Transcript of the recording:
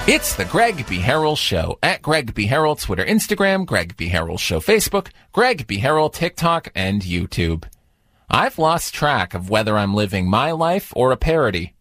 It's the Greg B. Harrell Show at Greg B. Harrell, Twitter, Instagram, Greg B. Harrell Show, Facebook, Greg B. Harrell, TikTok, and YouTube. I've lost track of whether I'm living my life or a parody.